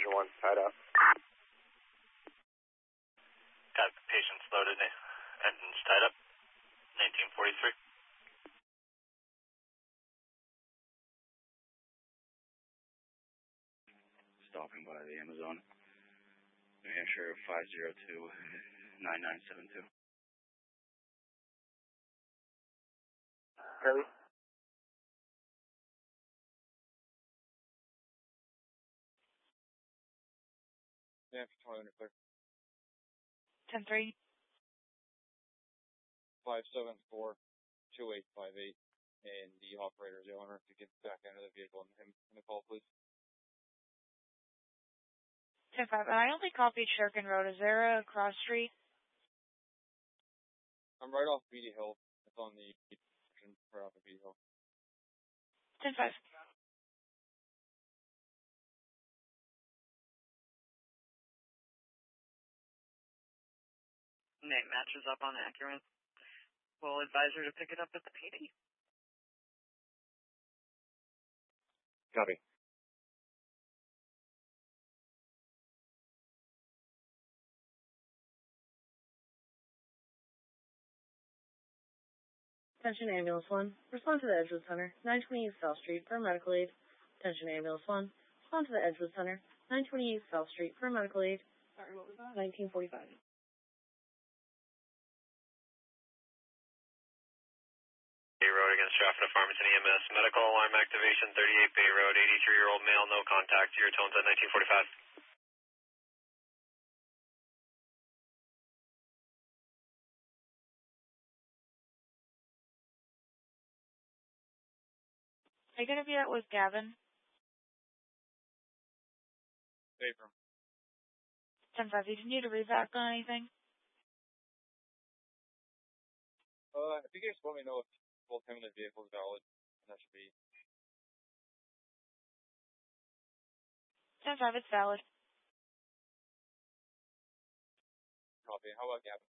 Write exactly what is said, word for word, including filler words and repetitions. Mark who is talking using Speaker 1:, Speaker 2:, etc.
Speaker 1: engine one's tied up.
Speaker 2: Got patients loaded, engines tied up, nineteen forty-three.
Speaker 3: Stopping by the Amazon, New Hampshire five zero two nine nine seven two.
Speaker 1: Really?
Speaker 4: Yeah, for twenty under clear.
Speaker 5: ten three.
Speaker 4: five seven four two eight five eight, and the operator is the owner. If you get back into the vehicle and him in the call, please.
Speaker 5: ten five. I only copied Shirkin Road. Is there a cross street?
Speaker 4: I'm right off Beatty Hill. It's on the right off of Beatty Hill.
Speaker 5: ten five.
Speaker 6: Name matches up on Accurate. We'll advise her to pick it up at the P D.
Speaker 4: Copy.
Speaker 7: Attention Ambulance one. Respond to the Edgewood Center, nine twenty-eight South Street for medical aid. Attention Ambulance one. Respond to the Edgewood Center, nine twenty-eight South Street for medical aid. Sorry, what was that? nineteen forty-five.
Speaker 2: Bay Road against Stratford Farmington E M S. Medical alarm activation, thirty-eight Bay Road, eighty-three-year-old male, no contact. Your tones at nineteen forty-five.
Speaker 5: Are you going to be out with Gavin?
Speaker 4: Paper.
Speaker 5: ten five. Did you need a revac on anything?
Speaker 4: Uh, if you guys let me know if both him and the vehicle is valid, that should be.
Speaker 5: ten five. It's valid.
Speaker 4: Copy. How about Gavin?